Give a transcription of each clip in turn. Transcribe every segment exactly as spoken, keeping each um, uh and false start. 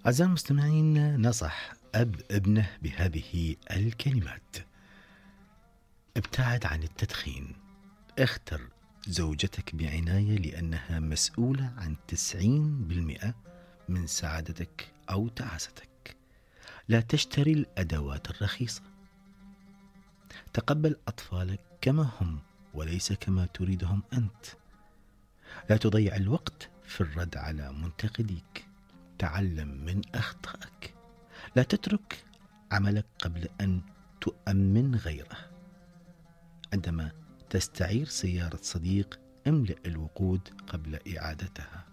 أعزائي المستمعين، نصح أب ابنه بهذه الكلمات: ابتعد عن التدخين، اختر زوجتك بعناية لأنها مسؤولة عن تسعين بالمئة من سعادتك أو تعاستك. لا تشتري الأدوات الرخيصة، تقبل أطفالك كما هم وليس كما تريدهم أنت. لا تضيع الوقت في الرد على منتقديك، تعلم من أخطائك. لا تترك عملك قبل أن تؤمن غيره. عندما تستعير سيارة صديق، املأ الوقود قبل إعادتها.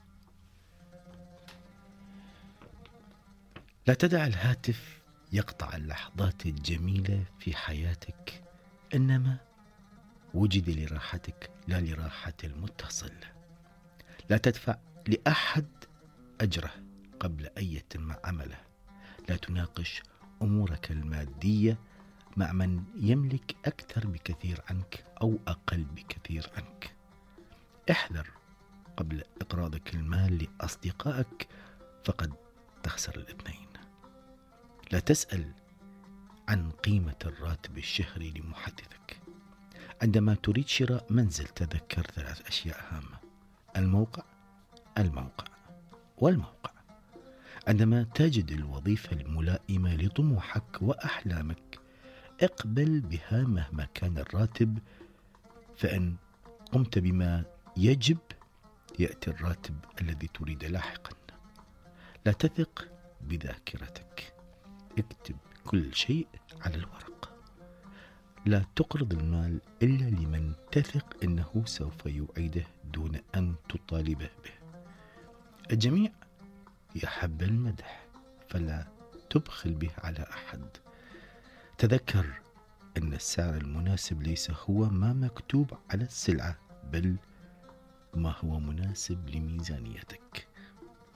لا تدع الهاتف يقطع اللحظات الجميلة في حياتك، إنما وجد لراحتك لا لراحة المتصل. لا تدفع لأحد أجره قبل أن يتم عمله. لا تناقش أمورك المادية مع من يملك أكثر بكثير عنك أو أقل بكثير عنك. احذر قبل إقراضك المال لأصدقائك، فقد تخسر الاثنين. لا تسأل عن قيمة الراتب الشهري لمحدثك. عندما تريد شراء منزل، تذكر ثلاث أشياء هامة: الموقع، الموقع، والموقع. عندما تجد الوظيفة الملائمة لطموحك وأحلامك، اقبل بها مهما كان الراتب، فإن قمت بما يجب يأتي الراتب الذي تريد لاحقا. لا تثق بذاكرتك، اكتب كل شيء على الورق. لا تقرض المال إلا لمن تثق أنه سوف يعيده دون أن تطالبه به. الجميع يحب المدح، فلا تبخل به على أحد. تذكر أن السعر المناسب ليس هو ما مكتوب على السلعة، بل ما هو مناسب لميزانيتك.